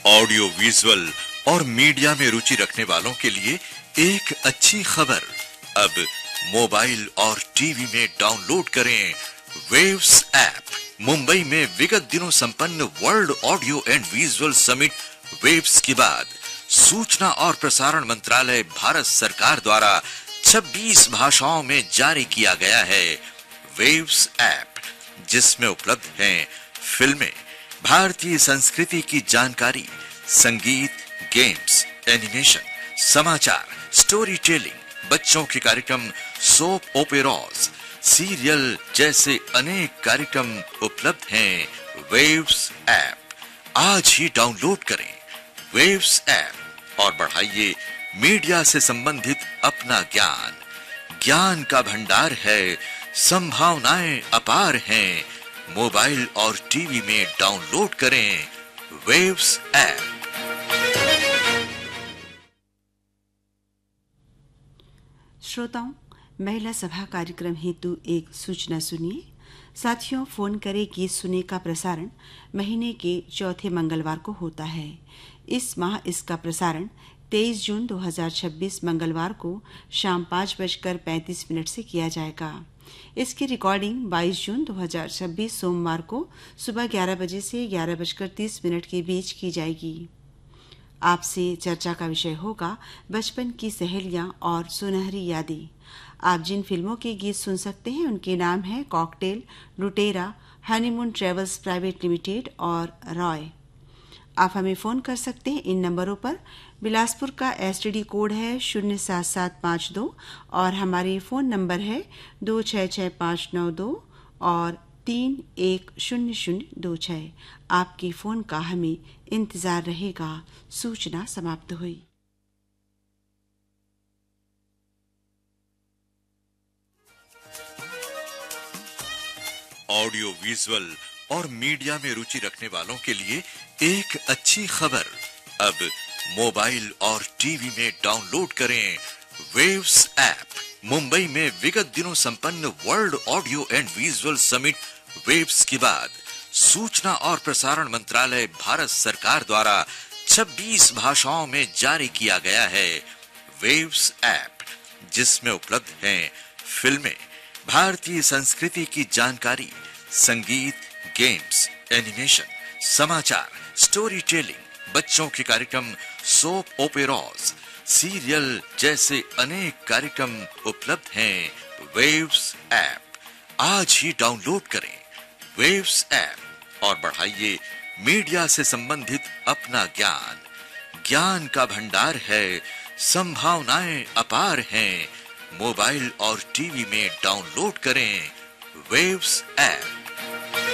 Audio visual और media में रुचि रखने वालों के लिए एक अच्छी खबर। अब मोबाइल और टीवी में डाउनलोड करें वेव्स ऐप। मुंबई में विगत दिनों संपन्न world audio and visual summit waves के बाद सूचना और प्रसारण मंत्रालय भारत सरकार द्वारा 26 भाषाओं में जारी किया गया है वेव्स ऐप, जिसमें उपलब्ध हैं फिल्में, भारतीय संस्कृति की जानकारी, संगीत, गेम्स, एनिमेशन, समाचार, स्टोरी टेलिंग, बच्चों के कार्यक्रम, सोप ओपेराज, सीरियल जैसे अनेक कार्यक्रम उपलब्ध हैं वेव्स ऐप। आज ही डाउनलोड करें वेव्स ऐप और बढ़ाइए मीडिया से संबंधित अपना ज्ञान। ज्ञान का भंडार है, संभावनाएं अपार हैं। मोबाइल और टीवी में डाउनलोड करें वेव्स ऐप। श्रोताओं, महिला सभा कार्यक्रम हेतु एक सूचना सुनिए। साथियों, फोन करें गीत सुने का प्रसारण महीने के चौथे मंगलवार को होता है। इस माह इसका प्रसारण 23 जून 2026 मंगलवार को शाम 5:35 से किया जाएगा। इसकी रिकॉर्डिंग 22 जून 2026 सोमवार को सुबह 11 बजे से 11:30 के बीच की जाएगी। आपसे चर्चा का विषय होगा बचपन की सहेलियां और सुनहरी यादें। आप जिन फिल्मों के गीत सुन सकते हैं उनके नाम हैं कॉकटेल, लुटेरा, हनीमून ट्रेवल्स प्राइवेट लिमिटेड और रॉय। आप हमें फोन कर सकते हैं इन नंबरों पर। बिलासपुर का एसटीडी कोड है 07752 और हमारी फ़ोन नंबर है 266592 और 310026। आपके फ़ोन का हमें इंतज़ार रहेगा। सूचना समाप्त हुई। ऑडियो विजुअल और मीडिया में रुचि रखने वालों के लिए एक अच्छी खबर। अब मोबाइल और टीवी में डाउनलोड करें वेव्स ऐप। मुंबई में विगत दिनों संपन्न world audio and visual summit waves के बाद सूचना और प्रसारण मंत्रालय भारत सरकार द्वारा 26 भाषाओं में जारी किया गया है वेव्स ऐप, जिसमें उपलब्ध हैं फिल्में, भारतीय संस्कृति की जानकारी, संगीत, गेम्स, एनिमेशन, समाचार, स्टोरी टेलिंग, बच्चों के कार्यक्रम, सोप ओपेराज, सीरियल जैसे अनेक कार्यक्रम उपलब्ध हैं वेव्स ऐप। आज ही डाउनलोड करें वेव्स ऐप और बढ़ाइए मीडिया से संबंधित अपना ज्ञान। ज्ञान का भंडार है, संभावनाएं अपार हैं। मोबाइल और टीवी में डाउनलोड करें वेव्स ऐप।